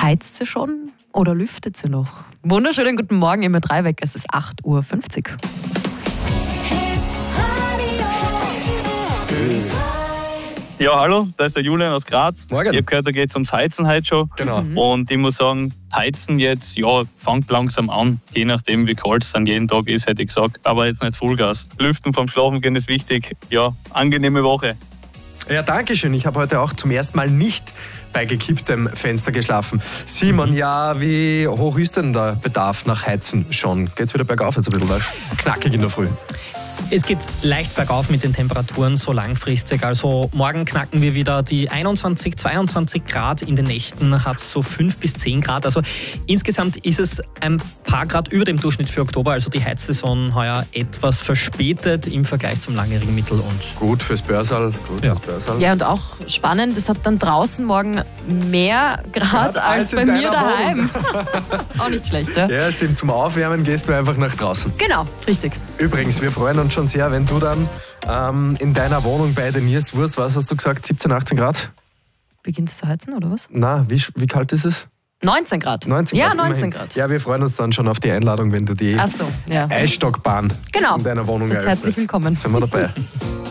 Heizt sie schon oder lüftet sie noch? Wunderschönen guten Morgen, immer 3 weg. Es ist 8:50 Uhr. Ja, hallo, da ist der Julian aus Graz. Morgen. Ich habe gehört, da geht es ums Heizen heute schon. Genau. Und ich muss sagen, Heizen jetzt, ja, fängt langsam an. Je nachdem, wie kalt es dann jeden Tag ist, hätte ich gesagt. Aber jetzt nicht Vollgas. Lüften vom Schlafengehen ist wichtig. Ja, angenehme Woche. Ja, danke schön. Ich habe heute auch zum ersten Mal nicht bei gekipptem Fenster geschlafen. Simon, ja, wie hoch ist denn der Bedarf nach Heizen schon? Geht's wieder bergauf jetzt ein bisschen, weißt du? Knackig in der Früh. Es geht leicht bergauf mit den Temperaturen so langfristig. Also morgen knacken wir wieder die 21, 22 Grad. In den Nächten hat es so 5 bis 10 Grad. Also insgesamt ist es ein paar Grad über dem Durchschnitt für Oktober. Also die Heizsaison heuer etwas verspätet im Vergleich zum langjährigen Mittel. Und Gut fürs Börsal. Ja, und auch spannend, es hat dann draußen morgen mehr Grad als bei mir daheim. Auch nicht schlecht, ja? Ja, stimmt. Zum Aufwärmen gehst du einfach nach draußen. Genau, richtig. Übrigens, wir freuen uns schon sehr, wenn du dann in deiner Wohnung bei den Nierswurst, was hast du gesagt, 17, 18 Grad? Beginnt es zu heizen, oder was? Na, wie kalt ist es? 19 Grad. 19 Ja, Grad, 19 immerhin. Grad. Ja, wir freuen uns dann schon auf die Einladung, wenn du die Ach so, ja. Eisstockbahn Genau. in deiner Wohnung Sind eröffnest. herzlich willkommen. Sind wir dabei.